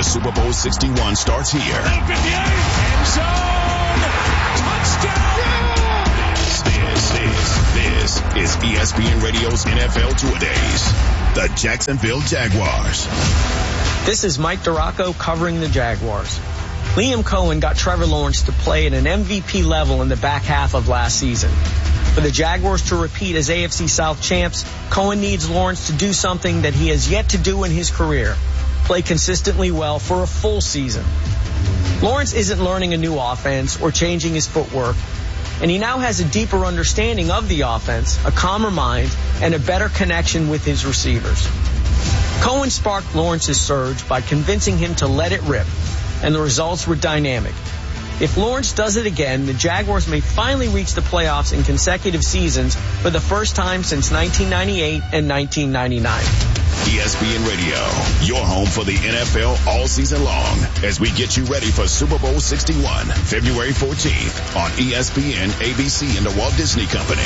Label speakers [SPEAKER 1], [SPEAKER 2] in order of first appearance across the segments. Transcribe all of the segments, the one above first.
[SPEAKER 1] Super Bowl 61 starts here.
[SPEAKER 2] End zone! Touchdown!
[SPEAKER 1] This is ESPN Radio's NFL Two-A-Days. The Jacksonville Jaguars.
[SPEAKER 3] This is Mike Duraco covering the Jaguars. Liam Cohen got Trevor Lawrence to play at an MVP level in the back half of last season. For the Jaguars to repeat as AFC South champs, Cohen needs Lawrence to do something that he has yet to do in his career: play consistently well for a full season. Lawrence isn't learning a new offense or changing his footwork, and he now has a deeper understanding of the offense, a calmer mind, and a better connection with his receivers. Cohen sparked Lawrence's surge by convincing him to let it rip, and the results were dynamic. If Lawrence does it again, the Jaguars may finally reach the playoffs in consecutive seasons for the first time since 1998 and 1999.
[SPEAKER 1] ESPN Radio, your home for the NFL all season long, as we get you ready for Super Bowl 61, February 14th on ESPN, ABC, and the Walt Disney Company.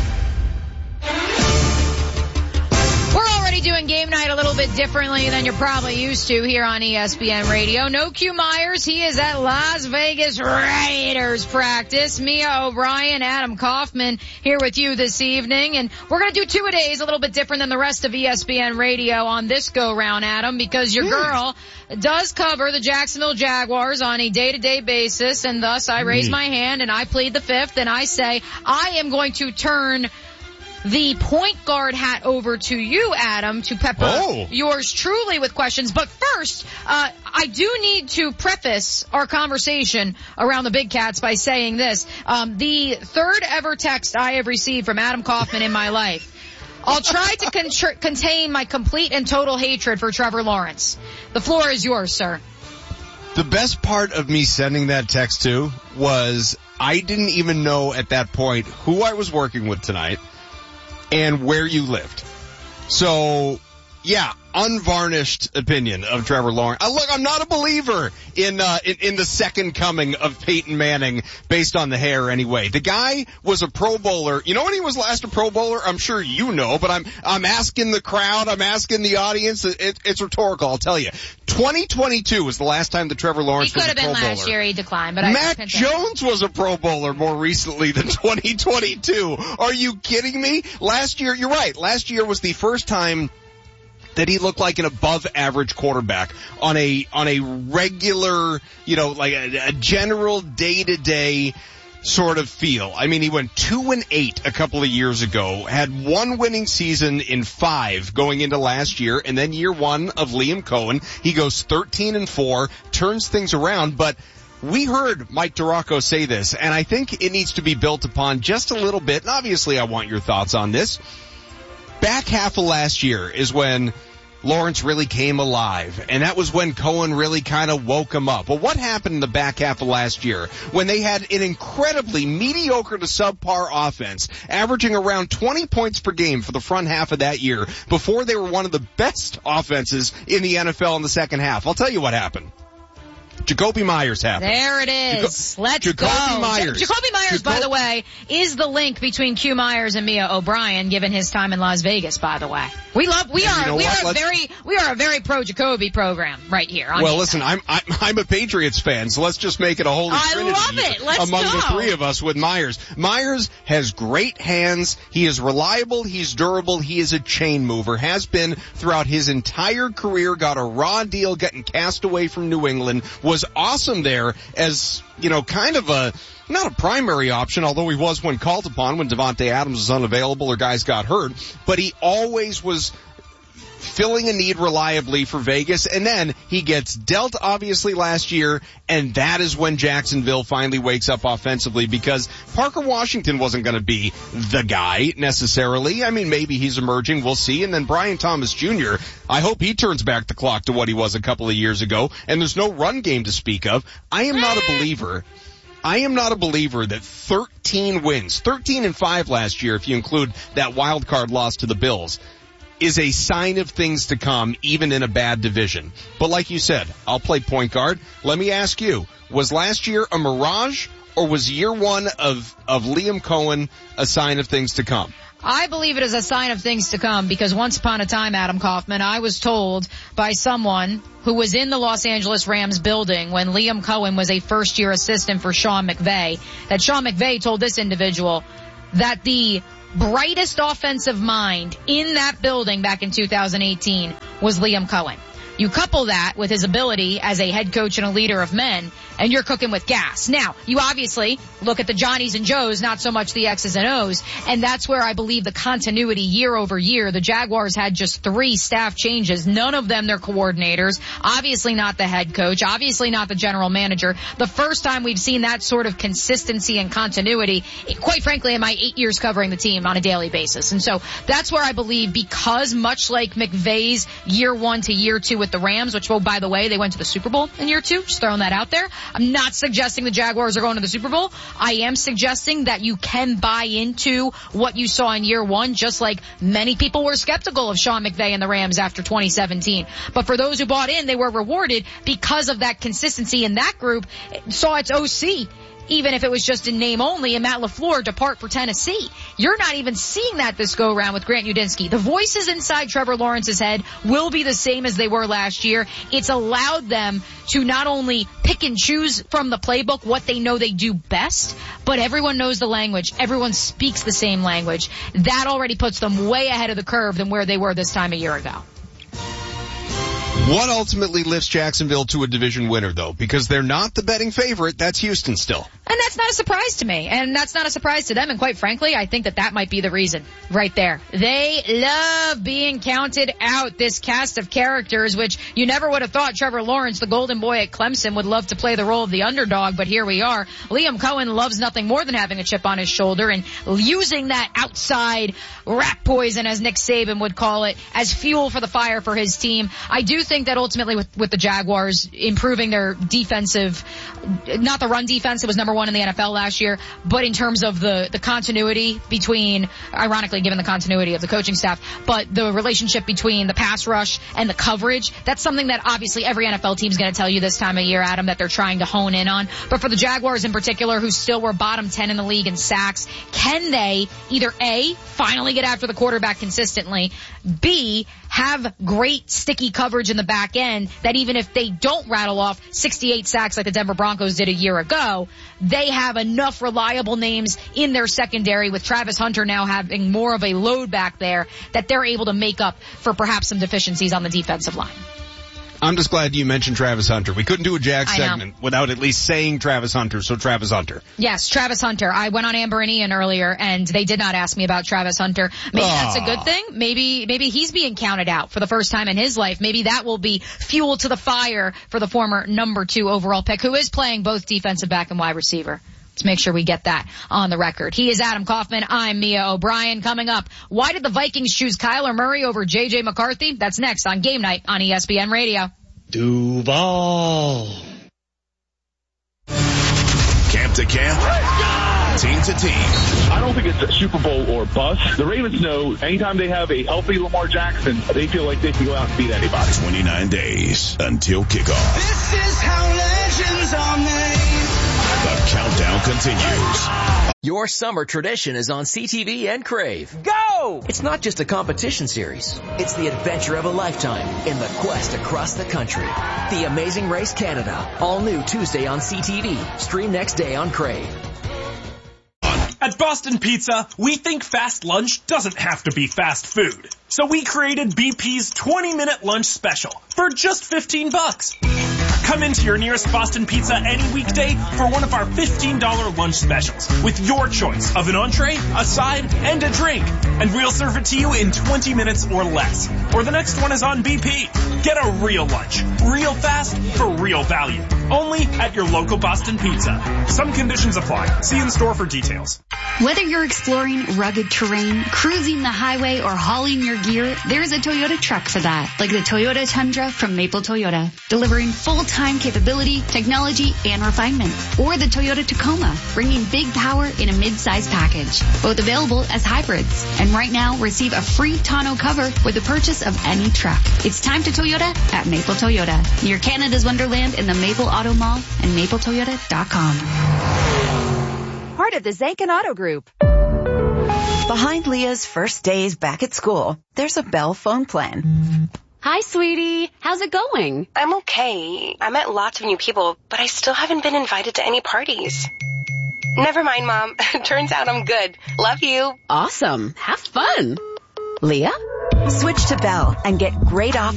[SPEAKER 4] Doing game night a little bit differently than you're probably used to here on ESPN Radio. No Q Myers. He is at Las Vegas Raiders practice. Mia O'Brien, Adam Kaufman here with you this evening. And we're going to do two-a-days a little bit different than the rest of ESPN Radio on this go-round, Adam, because your girl does cover the Jacksonville Jaguars on a day-to-day basis. And thus I raise my hand and I plead the fifth and I say I am going to turn the point guard hat over to you, Adam, to pepper yours truly with questions. But first, I do need to preface our conversation around the Big Cats by saying this. The third ever text I have received from Adam Kaufman in my life. I'll try to contain my complete and total hatred for Trevor Lawrence. The floor is yours, sir.
[SPEAKER 5] The best part of me sending that text to was I didn't even know at that point who I was working with tonight and where you lived. So, yeah, unvarnished opinion of Trevor Lawrence. Look, I'm not a believer in the second coming of Peyton Manning based on the hair anyway. The guy was a Pro Bowler. You know when he was last a Pro Bowler? I'm sure you know, but I'm asking the crowd, I'm asking the audience. It's rhetorical, I'll tell you. 2022 was the last time that Trevor Lawrence was a Pro Bowler.
[SPEAKER 4] He could have been last year, he declined, but
[SPEAKER 5] Matt Jones was a Pro Bowler more recently than 2022. Are you kidding me? Last year, you're right, last year was the first time that he looked like an above average quarterback on a regular, like a general day-to-day sort of feel. I mean, he went 2-8 a couple of years ago, had one winning season in 5 going into last year, and then year 1 of Liam Cohen, he goes 13-4, turns things around, but we heard Mike Duraco say this, and I think it needs to be built upon just a little bit, and obviously I want your thoughts on this. Back half of last year is when Lawrence really came alive, and that was when Cohen really kind of woke him up. Well, what happened in the back half of last year when they had an incredibly mediocre to subpar offense, averaging around 20 points per game for the front half of that year before they were one of the best offenses in the NFL in the second half? I'll tell you what happened. Jacoby Myers happened.
[SPEAKER 4] There it is. Let's go.
[SPEAKER 5] Myers.
[SPEAKER 4] Jacoby Myers, by the way, is the link between Q Myers and Mia O'Brien, given his time in Las Vegas, by the way. We are a very pro Jacoby program right here.
[SPEAKER 5] Well, listen, I'm a Patriots fan, so let's just make it a holy trinity.
[SPEAKER 4] I love it. Let's
[SPEAKER 5] among
[SPEAKER 4] go.
[SPEAKER 5] the three of us with Myers. Myers has great hands. He is reliable. He's durable. He is a chain mover. Has been throughout his entire career. Got a raw deal getting cast away from New England. Was awesome there as, kind of not a primary option, although he was when called upon when Devontae Adams was unavailable or guys got hurt, but he always was filling a need reliably for Vegas, and then he gets dealt obviously last year, and that is when Jacksonville finally wakes up offensively, because Parker Washington wasn't going to be the guy necessarily. I mean, maybe he's emerging, we'll see. And then Brian Thomas Jr., I hope he turns back the clock to what he was a couple of years ago, and there's no run game to speak of. I am not a believer that 13 wins, 13-5 last year, if you include that wild card loss to the Bills, is a sign of things to come, even in a bad division. But like you said, I'll play point guard. Let me ask you, was last year a mirage, or was year one of Liam Cohen a sign of things to come?
[SPEAKER 4] I believe it is a sign of things to come because once upon a time, Adam Kaufman, I was told by someone who was in the Los Angeles Rams building when Liam Cohen was a first-year assistant for Sean McVay, that Sean McVay told this individual that the brightest offensive mind in that building back in 2018 was Liam Cohen. You couple that with his ability as a head coach and a leader of men, and you're cooking with gas. Now, you obviously look at the Johnnies and Joes, not so much the X's and O's, and that's where I believe the continuity year over year. The Jaguars had just 3 staff changes, none of them their coordinators, obviously not the head coach, obviously not the general manager. The first time we've seen that sort of consistency and continuity, quite frankly, in my 8 years covering the team on a daily basis. And so that's where I believe, because much like McVay's year 1 to year 2 with the Rams, which, oh, by the way, they went to the Super Bowl in year 2, just throwing that out there. I'm not suggesting the Jaguars are going to the Super Bowl. I am suggesting that you can buy into what you saw in year 1, just like many people were skeptical of Sean McVay and the Rams after 2017. But for those who bought in, they were rewarded because of that consistency, and that group saw its OC, even if it was just in name only, and Matt LaFleur depart for Tennessee. You're not even seeing that this go around with Grant Udinski. The voices inside Trevor Lawrence's head will be the same as they were last year. It's allowed them to not only pick and choose from the playbook what they know they do best, but everyone knows the language. Everyone speaks the same language. That already puts them way ahead of the curve than where they were this time a year ago.
[SPEAKER 5] What ultimately lifts Jacksonville to a division winner, though? Because they're not the betting favorite. That's Houston still.
[SPEAKER 4] And that's not a surprise to me. And that's not a surprise to them. And quite frankly, I think that might be the reason right there. They love being counted out, this cast of characters, which you never would have thought Trevor Lawrence, the golden boy at Clemson, would love to play the role of the underdog. But here we are. Liam Cohen loves nothing more than having a chip on his shoulder and using that outside rat poison, as Nick Saban would call it, as fuel for the fire for his team. I do think that ultimately with the Jaguars improving their defensive, not the run defense, it was number 1 in the NFL last year, but in terms of the continuity between, ironically given the continuity of the coaching staff, but the relationship between the pass rush and the coverage, that's something that obviously every NFL team is going to tell you this time of year, Adam, that they're trying to hone in on. But for the Jaguars in particular, who still were bottom 10 in the league in sacks, can they either A, finally get after the quarterback consistently, B, have great sticky coverage in the back end that even if they don't rattle off 68 sacks like the Denver Broncos did a year ago, they have enough reliable names in their secondary, with Travis Hunter now having more of a load back there, that they're able to make up for perhaps some deficiencies on the defensive line.
[SPEAKER 5] I'm just glad you mentioned Travis Hunter. We couldn't do a Jag segment without at least saying Travis Hunter, so Travis Hunter.
[SPEAKER 4] Yes, Travis Hunter. I went on Amber and Ian earlier, and they did not ask me about Travis Hunter. Maybe that's a good thing. Maybe he's being counted out for the first time in his life. Maybe that will be fuel to the fire for the former number 2 overall pick, who is playing both defensive back and wide receiver. Let's make sure we get that on the record. He is Adam Kaufman. I'm Mia O'Brien. Coming up, why did the Vikings choose Kyler Murray over J.J. McCarthy? That's next on Game Night on ESPN Radio.
[SPEAKER 2] Duval.
[SPEAKER 1] Camp to camp, team to team.
[SPEAKER 6] I don't think it's a Super Bowl or bust. The Ravens know anytime they have a healthy Lamar Jackson, they feel like they can go out and beat anybody.
[SPEAKER 1] 29 days until kickoff.
[SPEAKER 2] This is how legends are made.
[SPEAKER 1] The countdown continues.
[SPEAKER 7] Your summer tradition is on CTV and Crave. Go! It's not just a competition series. It's the adventure of a lifetime in the quest across the country. The Amazing Race Canada. All new Tuesday on CTV. Stream next day on Crave.
[SPEAKER 8] At Boston Pizza, we think fast lunch doesn't have to be fast food. So we created BP's 20-minute lunch special for just $15. Come into your nearest Boston Pizza any weekday for one of our $15 lunch specials with your choice of an entree, a side, and a drink. And we'll serve it to you in 20 minutes or less. Or the next one is on BP. Get a real lunch, real fast, for real value. Only at your local Boston Pizza. Some conditions apply. See in store for details.
[SPEAKER 9] Whether you're exploring rugged terrain, cruising the highway, or hauling your gear, there's a Toyota truck for that. Like the Toyota Tundra from Maple Toyota, delivering full-time capability, technology, and refinement. Or the Toyota Tacoma, bringing big power in a mid-size package. Both available as hybrids. And right now, receive a free tonneau cover with the purchase of any truck. It's time to Toyota at Maple Toyota, near Canada's Wonderland in the Maple Auto Mall and mapletoyota.com.
[SPEAKER 10] part of the Zankin Auto Group.
[SPEAKER 11] Behind Leah's first days back at school, there's a Bell phone plan.
[SPEAKER 12] Hi, sweetie. How's it going?
[SPEAKER 13] I'm okay. I met lots of new people, but I still haven't been invited to any parties. Never mind, Mom. Turns out I'm good. Love you.
[SPEAKER 12] Awesome. Have fun.
[SPEAKER 11] Leah? Switch to Bell and get great offers